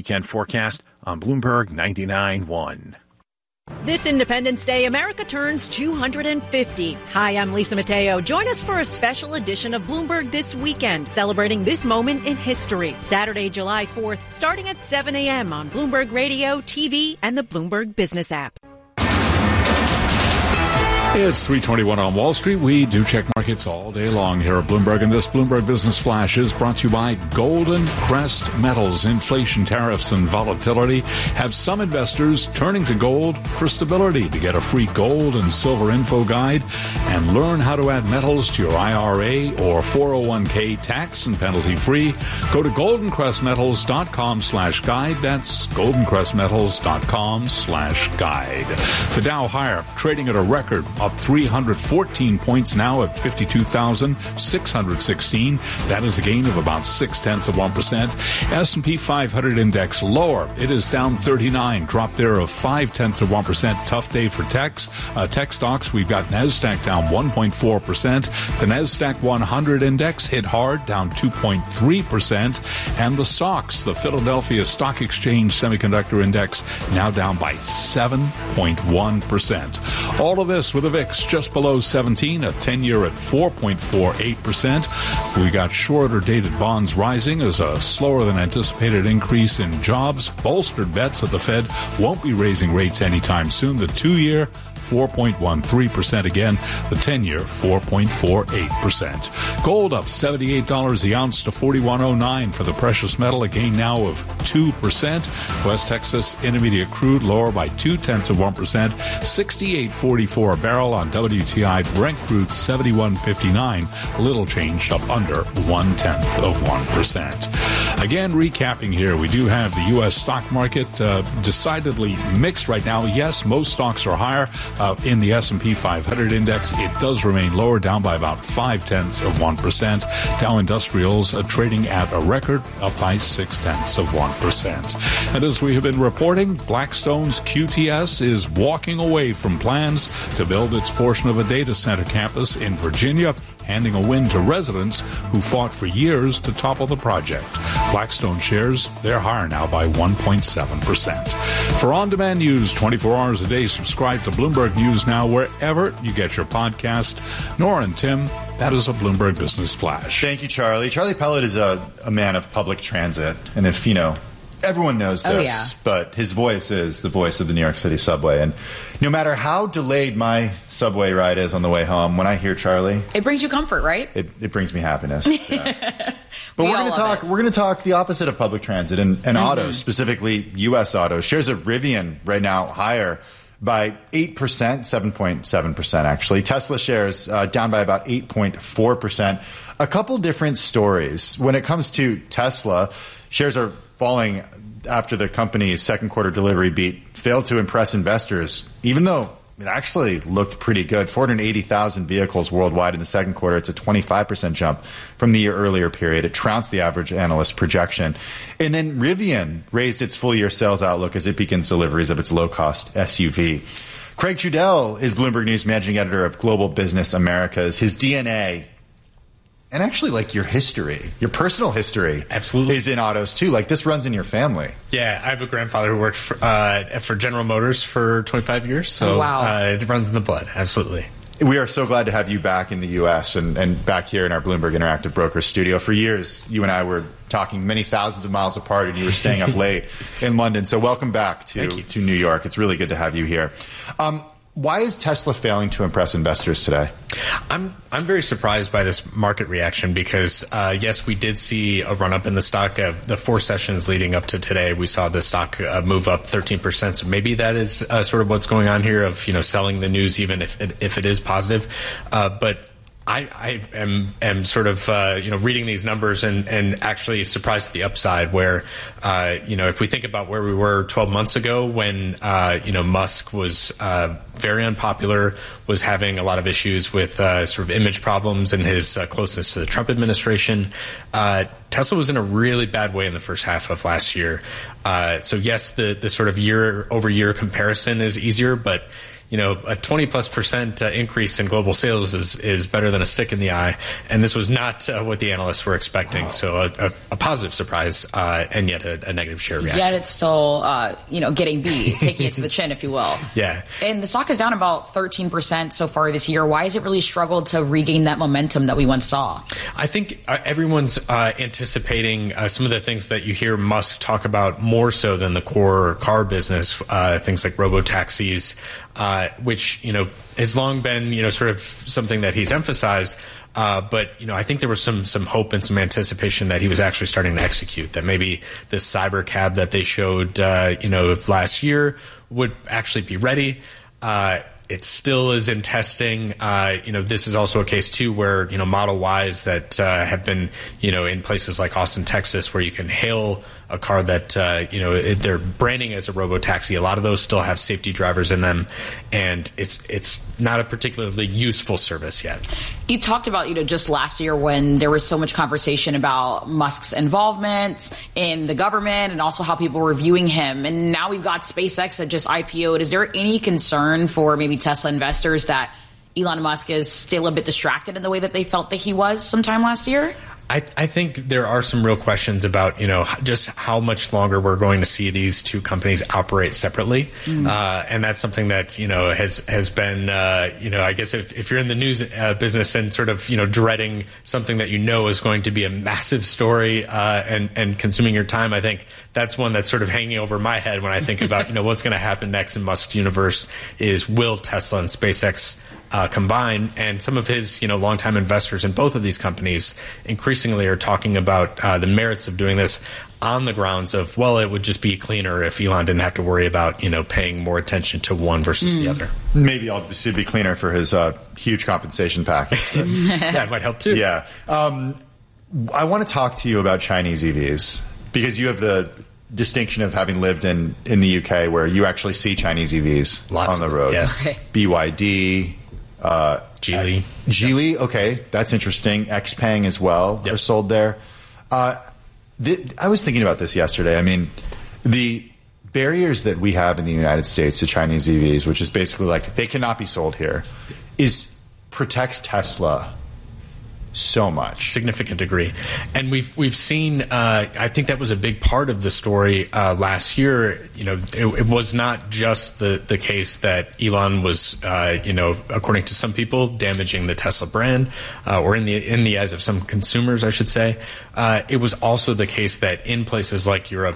Weekend forecast on Bloomberg 99.1. This Independence Day, America turns 250. Hi, I'm Lisa Mateo. Join us for a special edition of Bloomberg This Weekend, celebrating this moment in history. Saturday, July 4th, starting at 7 a.m. on Bloomberg Radio, TV, and the Bloomberg Business app. It's 3:21 on Wall Street. We do check markets all day long here at Bloomberg, and this Bloomberg Business Flash is brought to you by Golden Crest Metals. Inflation, tariffs, and volatility have some investors turning to gold for stability. To get a free gold and silver info guide and learn how to add metals to your IRA or 401k tax and penalty free, go to goldencrestmetals.com/guide. That's goldencrestmetals.com/guide. The Dow higher, trading at a record, up 314 points now at 52,616. That is a gain of about 0.6%. S&P 500 index lower. It is down 39, drop there of 0.5%. Tough day for tech stocks. We've got NASDAQ down 1.4%. The NASDAQ 100 index hit hard, down 2.3%. And the SOX, the Philadelphia Stock Exchange Semiconductor Index, now down by 7.1%. All of this with a VIX just below 17, a 10-year at 4.48%. We got shorter dated bonds rising as a slower than anticipated increase in jobs bolstered bets that the Fed won't be raising rates anytime soon. The 2-year 4.13% again, the 10-year 4.48%. Gold up $78 the ounce to $41.09 for the precious metal, a gain now of 2%. West Texas Intermediate crude lower by 0.2%, $68.44 a barrel on WTI. Brent crude $71.59, little change, up under 0.1%. Again, recapping here, we do have the U.S. stock market decidedly mixed right now. Yes, most stocks are higher. In the S&P 500 index, it does remain lower, down by about 0.5%. Dow Industrials trading at a record, up by 0.6%. And as we have been reporting, Blackstone's QTS is walking away from plans to build its portion of a data center campus in Virginia, handing a win to residents who fought for years to topple the project. Blackstone shares, they're higher now by 1.7%. For on-demand news 24 hours a day, subscribe to Bloomberg News Now wherever you get your podcast. Nora and Tim, that is a Bloomberg Business Flash. Thank you, Charlie. Charlie Pellet is a man of public transit. And if, everyone knows this, but his voice is the voice of the New York City subway. And no matter how delayed my subway ride is on the way home, when I hear Charlie, it brings you comfort, right? It brings me happiness. Yeah. But we're going to talk the opposite of public transit and autos, specifically U.S. autos. Shares of Rivian right now higher by 8%, 7.7% actually. Tesla shares down by about 8.4%. A couple different stories. When it comes to Tesla, shares are falling after the company's second quarter delivery beat failed to impress investors, even though it actually looked pretty good. 480,000 vehicles worldwide in the second quarter. It's a 25% jump from the year earlier period. It trounced the average analyst projection. And then Rivian raised its full year sales outlook as it begins deliveries of its low-cost SUV. Craig Trudell is Bloomberg News managing editor of Global Business Americas. His DNA, and actually, your history, your personal history, absolutely, is in autos too. This runs in your family. Yeah, I have a grandfather who worked for General Motors for 25 years, so it runs in the blood. Absolutely. We are so glad to have you back in the U.S. and back here in our Bloomberg Interactive Brokers studio. For years, you and I were talking many thousands of miles apart, and you were staying up late in London. So welcome back to New York. It's really good to have you here. Why is Tesla failing to impress investors today? I'm very surprised by this market reaction because, yes, we did see a run-up in the stock. The 4 sessions leading up to today, we saw the stock move up 13%. So maybe that is sort of what's going on here of, selling the news even if it is positive. But I am sort of, reading these numbers and actually surprised at the upside where, if we think about where we were 12 months ago when, Musk was very unpopular, was having a lot of issues with sort of image problems and his closeness to the Trump administration. Tesla was in a really bad way in the first half of last year. So yes, the sort of year-over-year comparison is easier, but a 20+% increase in global sales is better than a stick in the eye. And this was not what the analysts were expecting. Wow. So a positive surprise, and yet a negative share reaction. Yet it's still, getting beat, taking it to the chin, if you will. Yeah. And the stock is down about 13% so far this year. Why has it really struggled to regain that momentum that we once saw? I think everyone's anticipating some of the things that you hear Musk talk about more so than the core car business, things like robo-taxis, which, has long been, sort of something that he's emphasized. But I think there was some hope and some anticipation that he was actually starting to execute, that maybe this cyber cab that they showed, last year would actually be ready. It still is in testing. This is also a case too where, Model Ys that have been, in places like Austin, Texas, where you can hail a car that, they're branding as a robo-taxi. A lot of those still have safety drivers in them, and it's not a particularly useful service yet. You talked about, just last year when there was so much conversation about Musk's involvement in the government and also how people were viewing him. And now we've got SpaceX that just IPO'd. Is there any concern for maybe Tesla investors that Elon Musk is still a bit distracted in the way that they felt that he was sometime last year? I think there are some real questions about, just how much longer we're going to see these two companies operate separately. And that's something that, has been, I guess if you're in the news business and sort of, dreading something that is going to be a massive story and consuming your time, I think that's one that's sort of hanging over my head when I think about, what's going to happen next in Musk's universe is will Tesla and SpaceX combine? And some of his, longtime investors in both of these companies increasingly are talking about the merits of doing this on the grounds of, well, it would just be cleaner if Elon didn't have to worry about, paying more attention to one versus the other. Maybe it'd be cleaner for his huge compensation package. That might help too. Yeah. I want to talk to you about Chinese EVs because you have the distinction of having lived in the UK where you actually see Chinese EVs on the road. Yes. BYD. Geely. Geely, okay, that's interesting. XPeng as well are sold there. I was thinking about this yesterday. I mean, the barriers that we have in the United States to Chinese EVs, which is basically like they cannot be sold here, protects Tesla so much. Significant degree. And we've seen, I think that was a big part of the story last year. It was not just the case that Elon was, according to some people, damaging the Tesla brand, or in the eyes of some consumers, I should say. It was also the case that in places like Europe,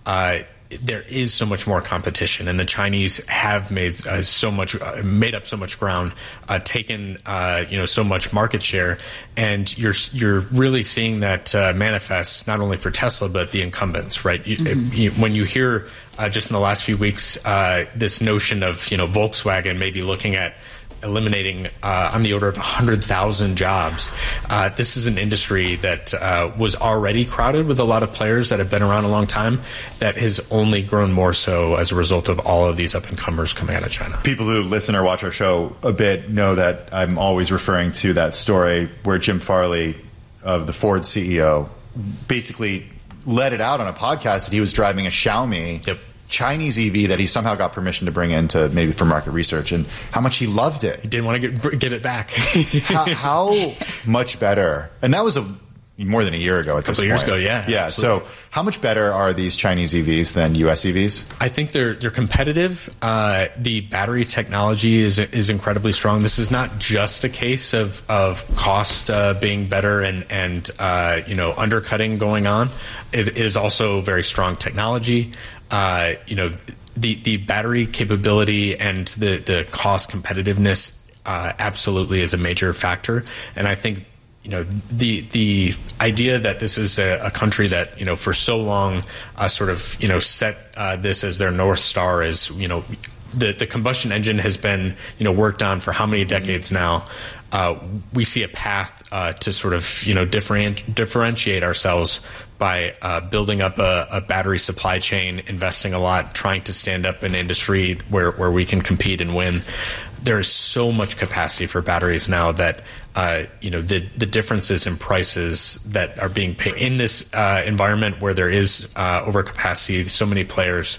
there is so much more competition, and the Chinese have made up so much ground, taken so much market share, and you're really seeing that manifest not only for Tesla but the incumbents, right? When you hear just in the last few weeks this notion of Volkswagen maybe looking at eliminating on the order of 100,000 jobs. This is an industry that was already crowded with a lot of players that have been around a long time that has only grown more so as a result of all of these up-and-comers coming out of China. People who listen or watch our show a bit know that I'm always referring to that story where Jim Farley of the Ford CEO basically let it out on a podcast that he was driving a Xiaomi Chinese EV that he somehow got permission to bring into maybe for market research, and how much he loved it. He didn't want to give it back. how much better? And that was more than a year ago. A couple of years ago, yeah. Yeah. Absolutely. So, how much better are these Chinese EVs than U.S. EVs? I think they're competitive. The battery technology is incredibly strong. This is not just a case of cost being better and undercutting going on. It is also very strong technology. The battery capability and the cost competitiveness absolutely is a major factor. And I think the idea that this is a country that for so long set this as their North Star is the combustion engine has been worked on for how many decades now. We see a path to sort of differentiate ourselves by building up a battery supply chain, investing a lot, trying to stand up an industry where we can compete and win. There is so much capacity for batteries now that the differences in prices that are being paid in this environment where there is overcapacity, so many players.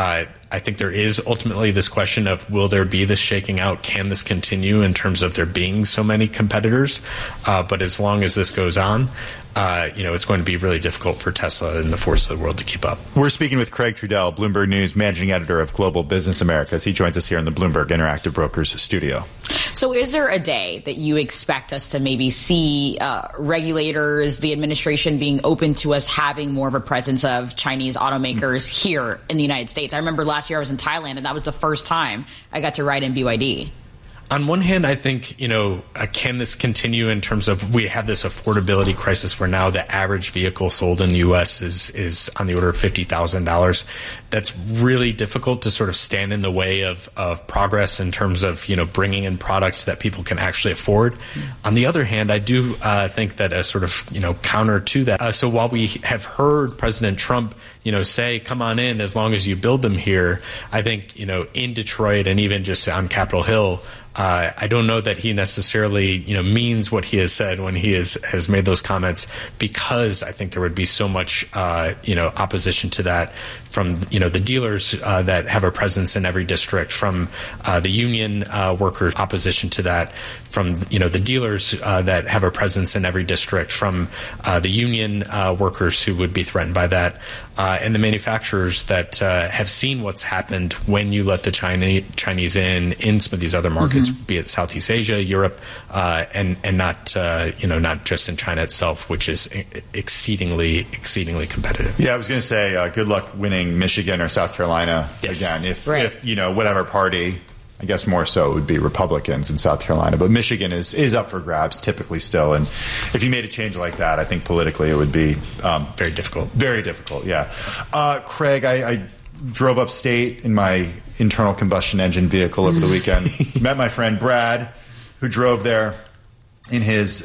I think there is ultimately this question of, will there be this shaking out? Can this continue in terms of there being so many competitors? But as long as this goes on, it's going to be really difficult for Tesla and the Fords of the world to keep up. We're speaking with Craig Trudell, Bloomberg News managing editor of Global Business America, as he joins us here in the Bloomberg Interactive Brokers studio. So is there a day that you expect us to maybe see regulators, the administration being open to us having more of a presence of Chinese automakers here in the United States? I remember last year I was in Thailand, and that was the first time I got to ride in BYD. On one hand, I think, can this continue in terms of we have this affordability crisis where now the average vehicle sold in the U.S. is on the order of $50,000. That's really difficult to sort of stand in the way of progress in terms of, bringing in products that people can actually afford. On the other hand, I do think that a sort of, counter to that. So while we have heard President Trump, say, come on in as long as you build them here, I think, in Detroit and even just on Capitol Hill, I don't know that he necessarily, means what he has said when he has made those comments, because I think there would be so much, opposition to that from, the dealers that have a presence in every district, from the union workers' opposition to that, from, the dealers that have a presence in every district, from the union workers who would be threatened by that, and the manufacturers that have seen what's happened when you let the Chinese in some of these other markets, be it Southeast Asia, Europe, and not not just in China itself, which is exceedingly competitive. Yeah, I was going to say, good luck winning Michigan or South Carolina again. If whatever party, I guess more so it would be Republicans in South Carolina, but Michigan is up for grabs typically still. And if you made a change like that, I think politically it would be very difficult. Very difficult, yeah. Craig, I drove upstate in my internal combustion engine vehicle over the weekend. Met my friend Brad, who drove there in his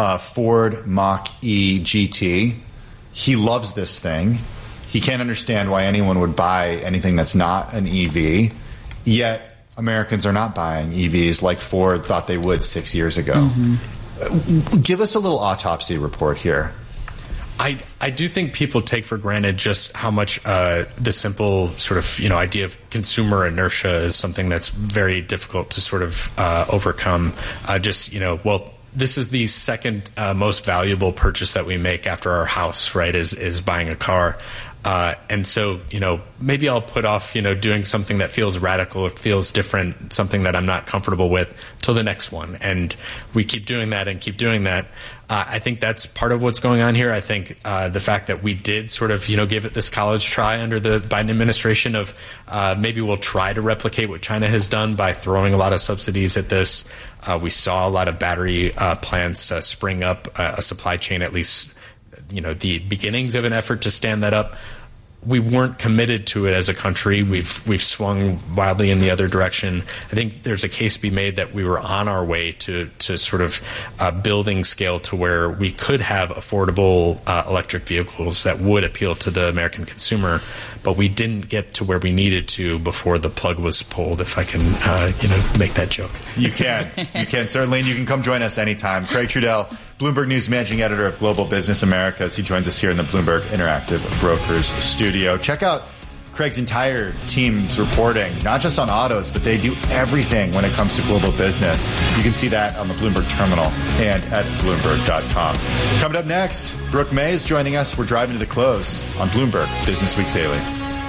Ford Mach-E GT. He loves this thing. He can't understand why anyone would buy anything that's not an EV, yet Americans are not buying EVs like Ford thought they would 6 years ago. Give us a little autopsy report here. I do think people take for granted just how much the simple sort of idea of consumer inertia is something that's very difficult to sort of overcome. This is the second most valuable purchase that we make after our house, right? Is buying a car. And so, maybe I'll put off, doing something that feels radical or feels different, something that I'm not comfortable with, till the next one. And we keep doing that and keep doing that. I think that's part of what's going on here. I think the fact that we did sort of, give it this college try under the Biden administration of maybe we'll try to replicate what China has done by throwing a lot of subsidies at this. We saw a lot of battery plants spring up, a supply chain, at least the beginnings of an effort to stand that up. We weren't committed to it as a country. We've swung wildly in the other direction. I think there's a case to be made that we were on our way to sort of building scale to where we could have affordable electric vehicles that would appeal to the American consumer, but we didn't get to where we needed to before the plug was pulled, if I can make that joke. You can certainly, and you can come join us anytime. Craig Trudell, Bloomberg News managing editor of Global Business America, as he joins us here in the Bloomberg Interactive Brokers studio. Check out Craig's entire team's reporting, not just on autos, but they do everything when it comes to global business. You can see that on the Bloomberg Terminal and at Bloomberg.com. Coming up next, Brooke May is joining us. We're driving to the close on Bloomberg Business Week Daily.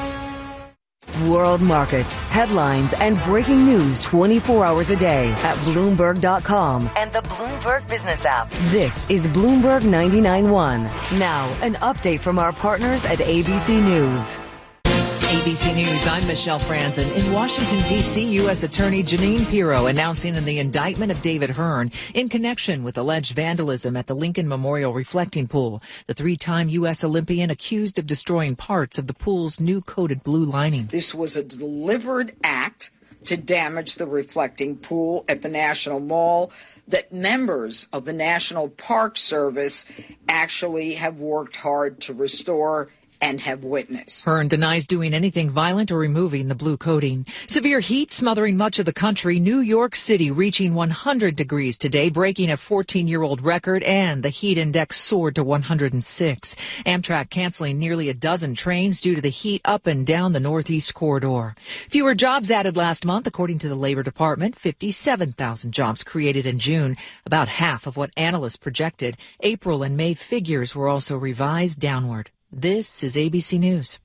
World markets, headlines, and breaking news 24 hours a day at Bloomberg.com and the Bloomberg Business app. This is Bloomberg 99.1. Now, an update from our partners at ABC News. ABC News, I'm Michelle Franzen. In Washington, D.C., U.S. Attorney Jeanine Pirro announcing the indictment of David Hearn in connection with alleged vandalism at the Lincoln Memorial Reflecting Pool. The three-time U.S. Olympian accused of destroying parts of the pool's new coated blue lining. This was a deliberate act to damage the reflecting pool at the National Mall that members of the National Park Service actually have worked hard to restore and have witnessed. Hearn denies doing anything violent or removing the blue coating. Severe heat smothering much of the country. New York City reaching 100 degrees today, breaking a 14-year-old record, and the heat index soared to 106. Amtrak canceling nearly a dozen trains due to the heat up and down the Northeast Corridor. Fewer jobs added last month, according to the Labor Department. 57,000 jobs created in June, about half of what analysts projected. April and May figures were also revised downward. This is ABC News.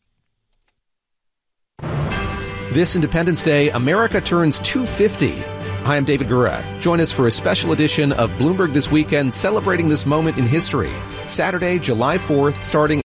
This Independence Day, America turns 250. Hi, I'm David Gura. Join us for a special edition of Bloomberg This Weekend, celebrating this moment in history. Saturday, July 4th, starting